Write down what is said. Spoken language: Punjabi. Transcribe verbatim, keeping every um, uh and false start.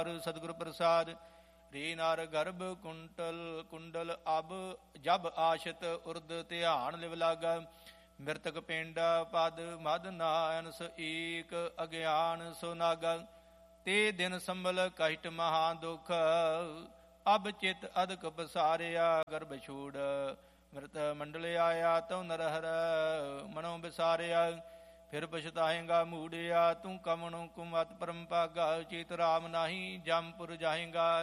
ਸਤਿਗੁਰ ਪ੍ਰਸਾਦ। ਰੇ ਨਰ ਗਰਭ ਕੁੰਟਲ ਕੁੰਡਲ ਅਬ ਜਬ ਆਸ਼ਿਤ ਉਰਦ ਧਿਆਨ ਲਿਵ ਲਾਗਾ। ਮਿਰਤਕ ਪਿੰਡ ਪਦ ਮਦ ਨਾਇਨ ਸ ਏਕ ਅਗਿਆਨ ਸੋ ਨਾਗਾ। ਤੇ ਦਿਨ ਸੰਭਲ ਕਸ਼ਟ ਮਹਾ ਦੁਖ ਅਬ ਚਿਤ ਅਦਕ ਪਸਾਰਿਆ। ਗਰਭ ਛੂੜ ਮਿਰਤ ਮੰਡਲ ਆਇਆ ਤਉ ਨਰਹਰ ਮਨੋ ਵਿਸਾਰਿਆ। ਫਿਰ ਪਛਤਾਏਗਾ ਮੂੜਿਆ ਤੂੰ ਕਮਣੁ ਕੁਮਤ ਪਰਮ ਭਾਗਾ। ਚੇਤ ਰਾਮ ਨਾਹੀ ਜਮਪੁਰ ਜਾਏਗਾ।